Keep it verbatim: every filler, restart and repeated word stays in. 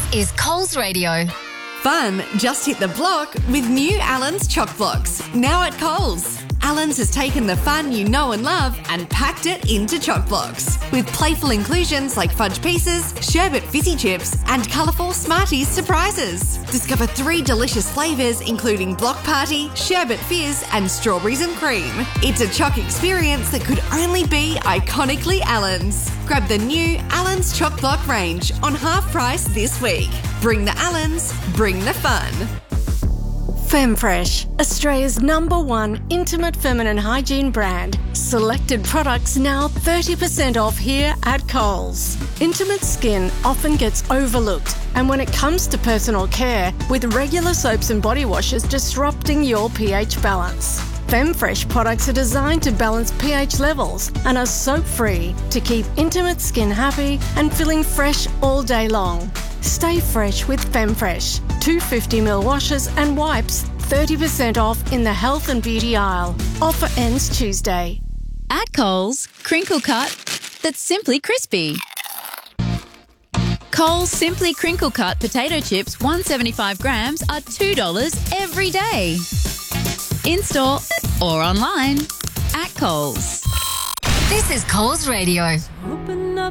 is Coles Radio. Fun just hit the block with new Allen's Choc Blocks, now at Coles. Allen's has taken the fun you know and love and packed it into Choc Blocks with playful inclusions like fudge pieces, sherbet fizzy chips and colourful Smarties surprises. Discover three delicious flavours including Block Party, Sherbet Fizz and Strawberries and Cream. It's a Choc experience that could only be iconically Allen's. Grab the new Allen's Choc Block range on half price this week. Bring the Allen's, bring the fun. FemFresh, Australia's number one intimate feminine hygiene brand. Selected products now thirty percent off here at Coles. Intimate skin often gets overlooked, and when it comes to personal care, with regular soaps and body washes disrupting your pH balance. FemFresh products are designed to balance pH levels and are soap-free to keep intimate skin happy and feeling fresh all day long. Stay fresh with FemFresh. Two fifty milliliter washes and wipes, thirty percent off in the health and beauty aisle. Offer ends Tuesday. At Coles, crinkle cut that's simply crispy. Coles Simply Crinkle Cut potato chips, one hundred seventy-five grams, are two dollars every day. In-store or online at Coles. This is Coles Radio.